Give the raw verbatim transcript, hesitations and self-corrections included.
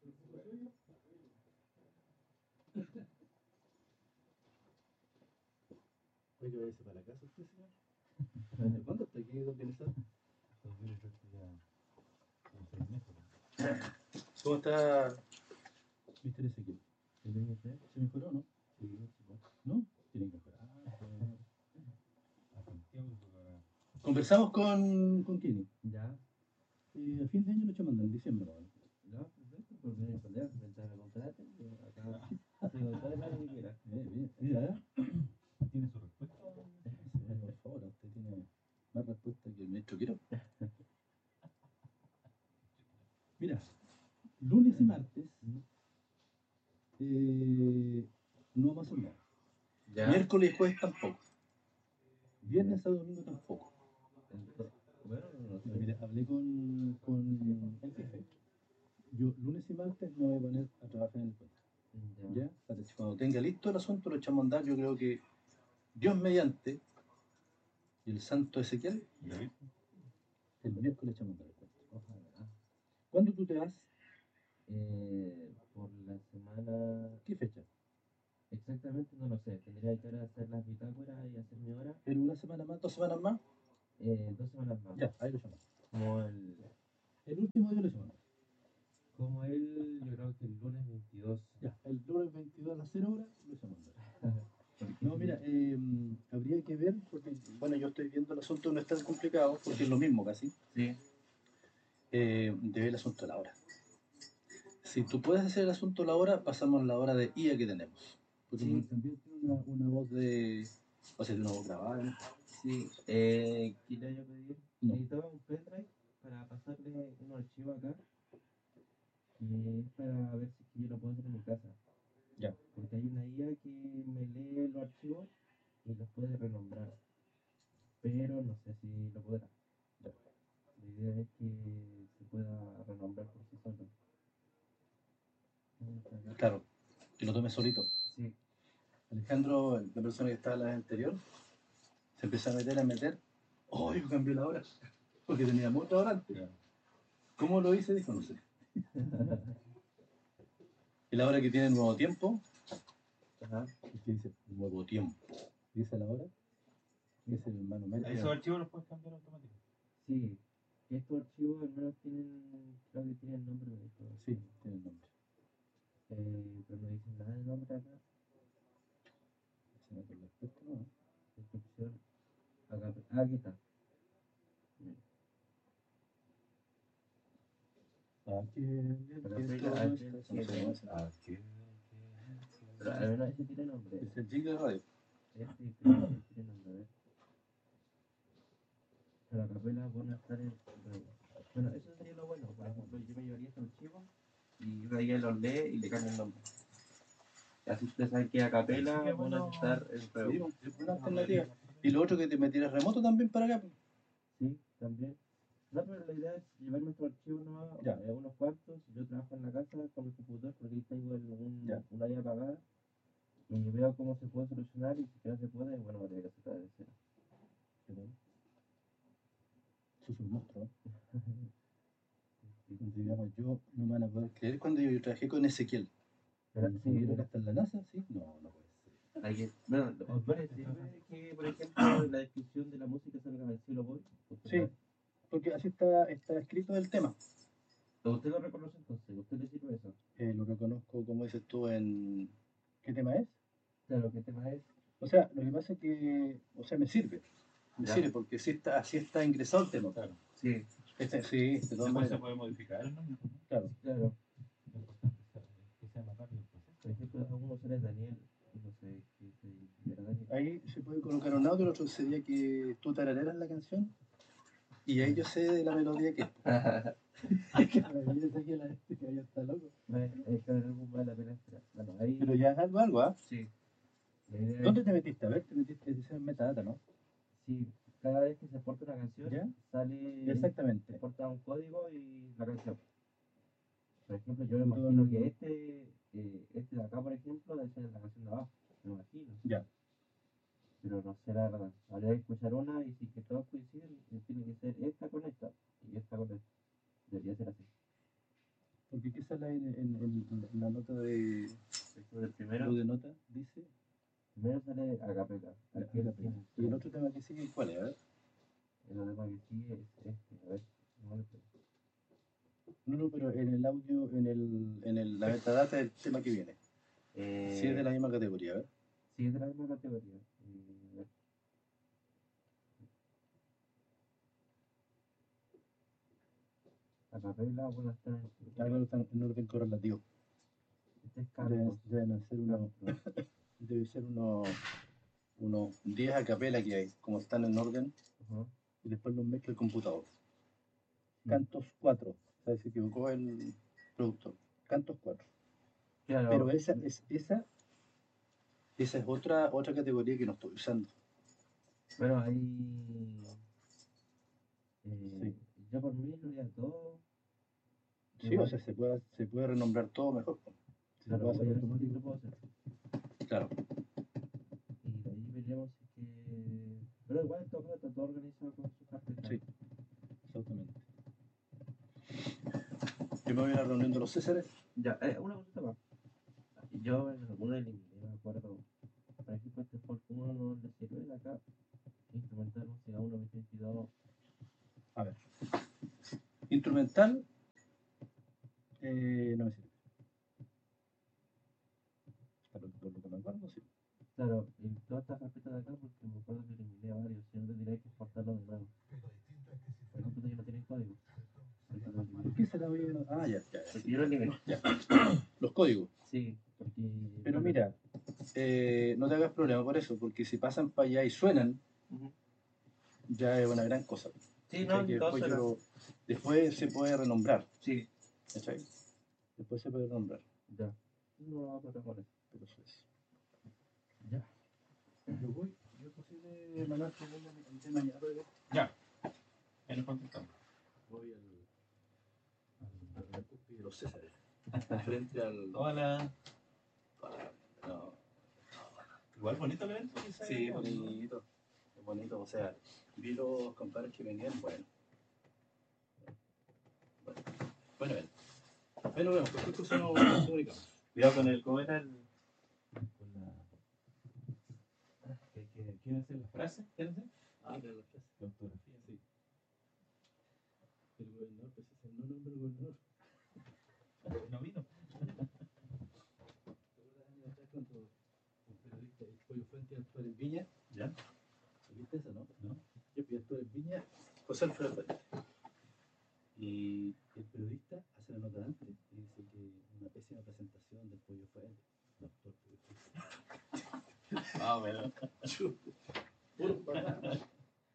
Oye, váyase para la casa usted, señor. ¿Cuándo está aquí organizado? ¿Cómo está mister Ezequiel? ¿Se mejoró o no? Sí, ¿no? Tiene que mejorar. Conversamos con, con Kenny. Ya. Eh, a fin de año lo echamos en diciembre, ¿no? Ya, perfecto. Por venir con él, ventana de contrato. Acá. Tengo todo el año que quiera. Bien, bien. Mira, ¿tiene su respuesta? Sí, por favor, usted tiene más respuesta que el ministro Quiro. Mira, lunes y martes eh, no vamos a hacer nada. Ya. Miércoles y jueves tampoco. Viernes, sábado, domingo tampoco. Entonces, bueno, no sé. Mira, hablé con, con el jefe. Yo lunes y martes me voy a poner a trabajar en el puente. Ya. ¿Ya? Para que cuando tenga listo el asunto lo echamos a andar. Yo creo que Dios mediante y el santo Ezequiel, el miércoles echamos a andar el puente. Ojalá. ¿Cuándo tú te vas? Eh, por la semana. ¿Qué fecha? Exactamente no lo sé. Tendría que ahora hacer las bitácoras y hacer mi hora. ¿Pero una semana más? ¿Dos semanas más? Eh, dos semanas más. Ya, ahí lo llamamos. Como el. El último día lo llamamos. Como el. Yo creo que el lunes veintidós. Ya, el lunes veintidós a las cero horas lo llamamos. No, mira, eh, habría que ver, porque, bueno, yo estoy viendo el asunto, no es tan complicado, porque es lo mismo casi. Sí. Eh, de ver el asunto de la hora. Si tú puedes hacer el asunto de la hora, pasamos la hora de I A que tenemos. Porque Sí. también tiene una, una voz de. O sea, tiene una voz grabada, ¿no? Sí. Eh, ¿qué le voy a pedir? No. Necesitaba un pendrive para pasarle un archivo acá. Y es para ver si es que yo lo puedo hacer en mi casa. Ya. Porque hay una I A que me lee los archivos y los puede renombrar. Pero no sé si lo podrá. Ya. La idea es que se pueda renombrar por sí solo. Claro, que lo tome solito. Sí. Alejandro, la persona que estaba la vez anterior, se empezó a meter, a meter. ¡Oh, yo cambié la hora! Porque teníamos otra hora antes. Ya. ¿Cómo lo hice? Dijo, no sé. Y la hora que tiene nuevo tiempo, Ajá. es que dice nuevo tiempo. Dice la hora, y es el hermano Mel. ¿Esos archivos los puedes cambiar automáticamente? Sí. Que estos archivos al menos tienen, creo que tienen nombre de esto. Sí, tiene el nombre. Eh, pero no dicen nada de nombre acá. Se mete el respeto, ¿no? Descripción. Acá, ah, aquí está. Mira. Aquel Pero que soy todo la- está- aquel eso no que se le- llama ese. Aquel Pero al menos ese tiene nombre. Es el jingle de radio. Este creo que tiene nombre, a ver. Pero a capela van a estar en rey. Bueno, eso sería lo bueno. Por ejemplo, yo me llevaría estos archivos y una guía los lee y le cambia el nombre. Así ustedes saben que a capela Sí, qué van a bueno. estar en Sí, rey. es una alternativa. Y lo otro que te metieras remoto también para acá. Sí, también. No, pero la idea es llevarme estos archivos nomás, Ya. eh, unos cuantos. Yo trabajo en la casa con mi computador porque ahí tengo el, un, Ya. una I A apagada. Y veo cómo se puede solucionar y si no se puede, bueno, me tengo que hacer de cero. Pero eso es un monstruo. Entonces, digamos, yo no me van a poder creer cuando yo trabajé con Ezequiel. Pero, El sí, ingeniero que está en la NASA, ¿sí? No, no puede ser. hay que, bueno, ¿os parece que, por ejemplo, la descripción de la música salga del cielo voy? Sí, porque así está, está escrito el tema. ¿Usted lo reconoce entonces? ¿Usted le sirve eso? Eh, lo reconozco, como dices tú, en... ¿Qué tema es? Claro, ¿qué tema es? O sea, lo que pasa es que, o sea, me sirve. Me Ya. sirve porque así está, así está ingresado el tema. Claro. Sí, Este, sí, de todas Después se maneras. puede modificar el nombre. Claro. claro. Lo importante es que sea más rápido el proceso. Por ejemplo, a uno sale Daniel, y no sé qué se era Daniel. Ahí se puede colocar un audio, el otro sería que tú tarareras la canción y ahí yo sé de la melodía que es. Que la melodía sé que la este que ya está loco. Bueno, es que en algún vale la pena esperar. Bueno, ahí. Pero ya es algo, algo, ¿ah? Sí. La idea es- ¿Dónde te metiste? A ver, te metiste en metadata, ¿no? Sí, cada vez que se exporta una canción, ¿Ya? sale. Se Exactamente. exporta un código y la canción. Por ejemplo, yo me Tú todo imagino el- que este, eh, este de acá, por ejemplo, debe ser la canción de abajo. Me imagino. Ya. Pero no sé la verdad. Habría que escuchar una y si que todos coinciden, eh, tiene que ser esta con esta y esta con esta. Debería ser así. Porque ¿qué sale en, en, en- en la nota de, Esto del primero, lo de nota? Dice primero sale acapella. Aquí el acapella. Y el otro tema que sigue, ¿cuál es? A ver. El otro tema que sigue es este, a ver, no lo sé. No, no, pero en el audio, en el, en el, la metadata del tema que viene. Eh, Si es de la misma categoría, a ver. sí, es de la misma categoría. Eh, a ver. Acapella, bueno, está en Ah, claro, están en orden correlativo. este es Deben, canto. deben ser unos, Canto. debe ser unos, unos diez a capela que hay, como están en orden, Ajá. y después los mezcla el computador. Sí. Cantos cuatro, o sea, se equivocó el productor. Cantos cuatro. Claro, Pero esa es, esa, esa es otra, otra categoría que no estoy usando. pero ahí. Eh, Sí. Yo por mí lo haría todo. Sí, Igual, o sea, se puede, se puede renombrar todo mejor, pues. Se claro, puede hacer obviamente sí automático. lo puedo hacer. Claro, Y de ahí veríamos si que. Pero igual esto está todo organizado con su carpeta. sí, exactamente. Yo me voy a la reunión de los Césares. Ya, eh, una cosita más. Yo en alguna eliminé, me acuerdo. Por ejemplo, este Folk uno no le sirve de acá. Instrumental música uno, veintidós. A ver. Instrumental, eh, no me sirve. Por lo, por lo que me acuerdo, sí. Claro, y todas estas carpetas de acá porque me acuerdo que eliminé varios. Si no tendría que exportarlo de nuevo. Por ejemplo, ya no tienen código. Porque lo eliminé. ¿Por qué se la voy a...? Ah, ya, ya, ya. Porque yo lo eliminé. Los códigos. Sí, porque. Pero bueno, mira, eh, no te hagas problema por eso, porque si pasan para allá y suenan, ujú. ya es una gran cosa. Sí, ¿Cachai? no, Que todo después, yo suena. lo- después se puede renombrar. Sí, ¿Cachai? Después se puede renombrar. ya. No lo vamos a tratar por eso. Pero eso es. Ya. Yo voy, yo es posible mandar el tema mañana, pero Ya. Ahí nos contestamos. voy al, al, al cúspide de los Césares. Frente al. Hola. No, Igual bonito el evento. quizá, sí, ¿no? bonito. Es bonito, o sea, vi los compadres que venían, bueno. Bueno, bueno, ven. Ahí nos vemos, cualquier cosa nos nos comunicamos. Cuidado con el. ¿Cómo era el.? Con la. ¿Qué, qué, qué iba a ser la frase? ¿Qué iba a ser? Ah, pero la frase. La ortografía. Sí. El gobernador, pues ese no nombre del gobernador. No vino. ¿Te acuerdas años atrás cuando un periodista, el Pollo Fuente, actuó en Viña? ¿Ya? ¿Viste eso, no? ¿No? Yo fui actor en Viña, José Alfredo Fuente. Y el periodista hace la nota antes y dice que una pésima presentación del Pollo Fuente. Doctor Pollo Fuente. Ah, bueno. Puro papá.